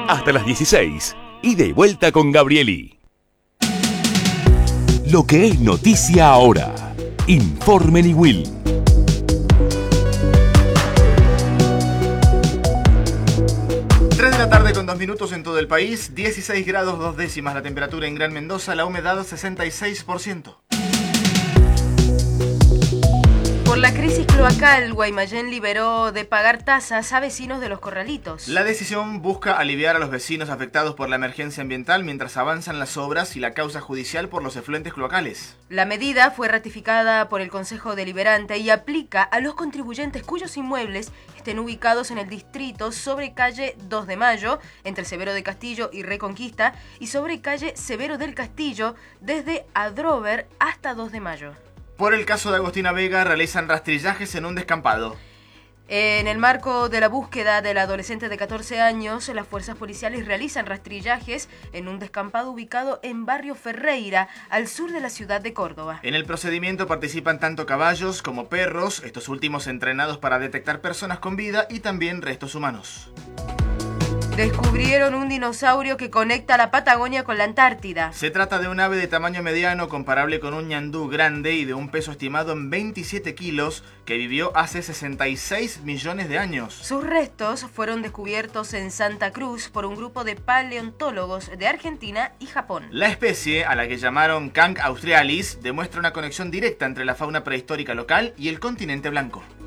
Hasta las 16. Ida y vuelta con Gabrieli. Lo que es noticia ahora. Informe Niwil. 3 de la tarde con 2 minutos en todo el país, 16 grados 2 décimas la temperatura en Gran Mendoza, la humedad 66%. Por la crisis cloacal, Guaymallén liberó de pagar tasas a vecinos de Los Corralitos. La decisión busca aliviar a los vecinos afectados por la emergencia ambiental mientras avanzan las obras y la causa judicial por los efluentes cloacales. La medida fue ratificada por el Consejo Deliberante y aplica a los contribuyentes cuyos inmuebles estén ubicados en el distrito sobre calle 2 de Mayo, entre Severo de Castillo y Reconquista, y sobre calle Severo del Castillo, desde Adrover hasta 2 de Mayo. Por el caso de Agostina Vega, realizan rastrillajes en un descampado. En el marco de la búsqueda del adolescente de 14 años, las fuerzas policiales realizan rastrillajes en un descampado ubicado en Barrio Ferreira, al sur de la ciudad de Córdoba. En el procedimiento participan tanto caballos como perros, estos últimos entrenados para detectar personas con vida y también restos humanos. Descubrieron un dinosaurio que conecta la Patagonia con la Antártida. Se trata de un ave de tamaño mediano comparable con un ñandú grande y de un peso estimado en 27 kilos que vivió hace 66 millones de años. Sus restos fueron descubiertos en Santa Cruz por un grupo de paleontólogos de Argentina y Japón. La especie, a la que llamaron Kang australis, demuestra una conexión directa entre la fauna prehistórica local y el continente blanco.